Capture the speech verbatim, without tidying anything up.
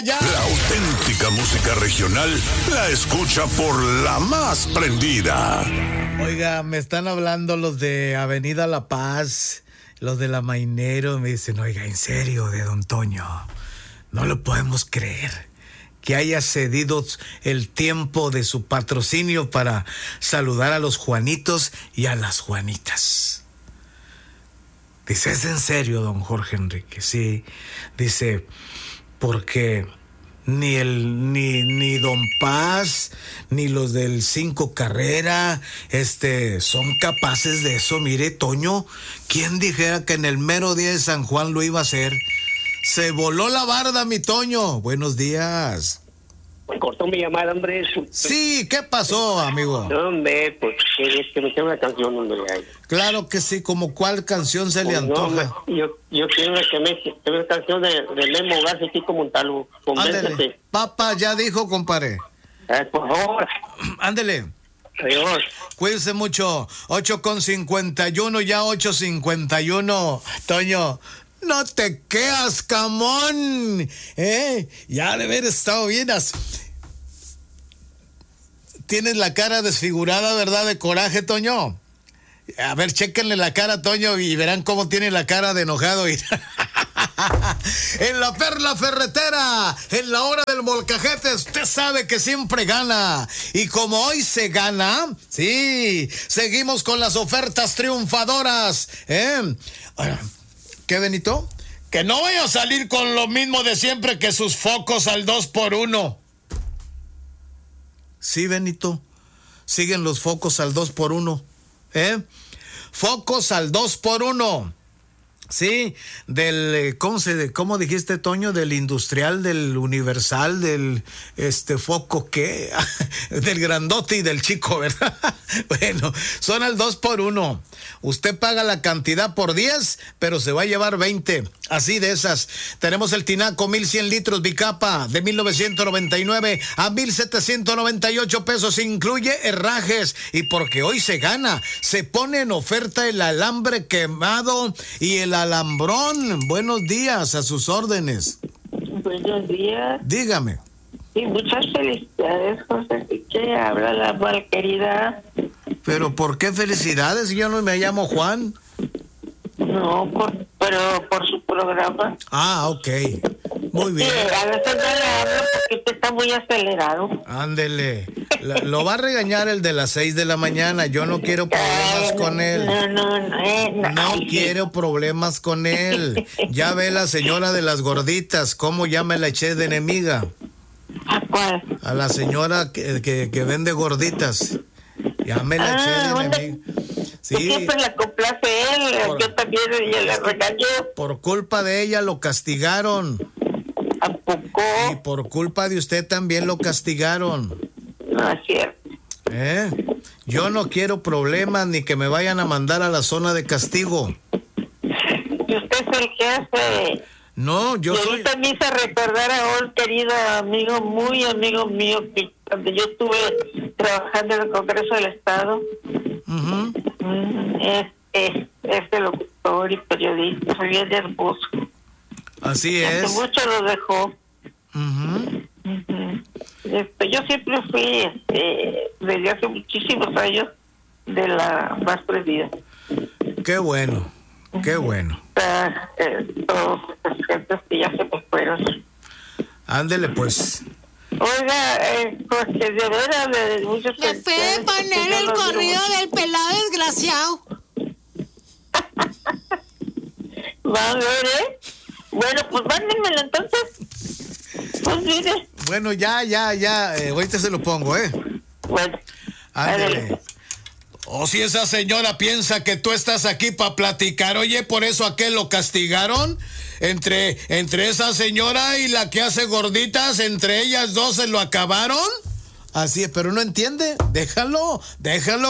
Ya. La auténtica música regional la escucha por la más prendida. Oiga, me están hablando los de Avenida La Paz, los de La Mainero, me dicen, oiga, en serio, de Don Toño, no lo podemos creer que haya cedido el tiempo de su patrocinio para saludar a los Juanitos y a las Juanitas. Dice, ¿es en serio, don Jorge Enrique? Sí, dice, porque ni el ni ni Don Paz ni los del Cinco Carrera este son capaces de eso. Mire, Toño, ¿quién dijera que en el mero día de San Juan lo iba a hacer? Se voló la barda, mi Toño. Buenos días. Me cortó mi llamada, hombre. Sí, ¿qué pasó, amigo? No, hombre, pues es que me tengo una canción, hombre. Claro que sí, ¿como cuál canción se le Pues no, antoja? me- yo, yo quiero una que me una canción de, de Memo Garza y Chico Montalvo. Ándele. Convéncete. Papá ya dijo, compadre. Eh, por favor. Ándele. Adiós. Cuídense mucho. ocho con cincuenta y uno, ya ocho cincuenta y uno. Toño, no te quedas, camón. ¿Eh? Ya de haber estado bien. as- Tienes la cara desfigurada, ¿verdad? De coraje, Toño. A ver, chéquenle la cara, Toño, y verán cómo tiene la cara de enojado. Y... en la Perla Ferretera, en la hora del molcajete, usted sabe que siempre gana. Y como hoy se gana, sí, seguimos con las ofertas triunfadoras. ¿Eh? ¿Qué, Benito? Que no vaya a salir con lo mismo de siempre, que sus focos al dos por uno. Sí, Benito, siguen los focos al dos por uno. ¿Eh? Focos al dos por uno. Sí, del, ¿cómo se, cómo dijiste, Toño? Del industrial, del universal, del, este, foco, ¿qué? Del grandote y del chico, ¿verdad? Bueno, son al dos por uno. Usted paga la cantidad por diez, pero se va a llevar veinte. Así de esas. Tenemos el tinaco mil cien litros bicapa de mil novecientos noventa y nueve a mil setecientos noventa y ocho pesos. Incluye herrajes. Y porque hoy se gana, se pone en oferta el alambre quemado y el alambrón. Buenos días, a sus órdenes. Buenos días. Dígame. Y muchas felicidades, José Enrique. Habla la malquerida. ¿Pero por qué felicidades? Yo no me llamo Juan. No, por, pero por su programa. Ah, ok. Muy bien. Sí, a veces no le hablo porque usted está muy acelerado. Ándele. La- lo va a regañar el de las seis de la mañana. Yo no quiero problemas Ay, con él. No, no, no. eh, no, No ay, quiero problemas con él. Ya ve la señora de las gorditas, cómo ya me la eché de enemiga. ¿A cuál? A la señora que, que, que vende gorditas. Ya me la eché Ah, de ¿dónde? enemiga. Pues Sí, siempre la complace él. Por- Yo también ella le regañó. por culpa de ella lo castigaron. ¿A poco? Y por culpa de usted también lo castigaron. No es cierto. ¿Eh? Yo no quiero problemas ni que me vayan a mandar a la zona de castigo. Y usted es el jefe. No, yo y soy... ahorita me hizo recordar a un querido amigo, muy amigo mío, que cuando yo estuve trabajando en el Congreso del Estado, Ujú. mm, es, es, es de locutor y periodista, soy bien hermoso. Así Hace es. mucho lo dejó. Ujú. Ujú. Este, yo siempre fui, este, desde hace muchísimos años, de la más prendida. Qué bueno, qué bueno. Está, eh, todos los gentes que ya se me fueron. Ándele pues. Oiga, eh, porque de veras de muchos Le fue de poner el corrido del pelado desgraciado. Va a ver, ¿eh? Bueno, pues mándenmelo entonces. Pues mire. Bueno, ya, ya, ya. Eh, ahorita se lo pongo, ¿eh? Bueno, Ándele. ándale. O si esa señora piensa que tú estás aquí para platicar, oye, por eso a qué lo castigaron. Entre, entre esa señora y la que hace gorditas, entre ellas dos se lo acabaron. Así es, pero no entiende. Déjalo, déjalo